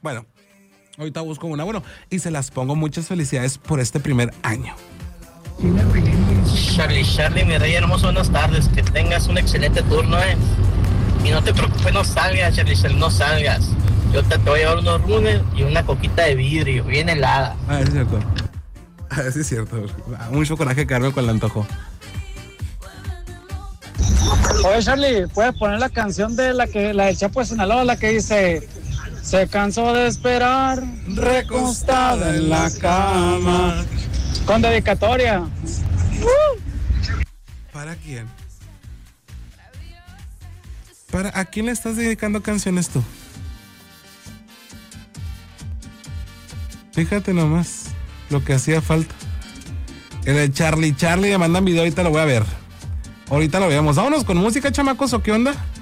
Bueno, ahorita busco una. Bueno, y se las pongo. Muchas felicidades por este primer año. Charlie, mi rey hermoso, buenas tardes. Que tengas un excelente turno, Y no te preocupes, no salgas, Charlie, no salgas. Yo te voy a llevar unos runes y una coquita de vidrio, bien helada. Es cierto. Sí, es cierto. Mucho coraje quedarme con el antojo. Oye, Charlie, ¿puedes poner la canción de la de Chapo de Sinaloa, la que dice: se cansó de esperar, recostada en la cama? Con dedicatoria. ¿Para quién? ¿A quién le estás dedicando canciones tú? Fíjate nomás lo que hacía falta. El Charlie me mandan video, ahorita lo voy a ver. Ahorita lo vemos. Vámonos con música, chamacos, ¿o qué onda?